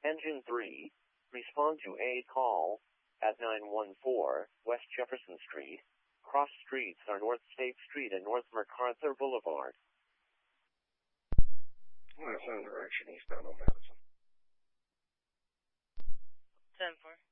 Engine 3, respond to a call at 914 West Jefferson Street. Cross streets are North State Street and North MacArthur Boulevard. Well, it's on direction eastbound on Madison. 10-4.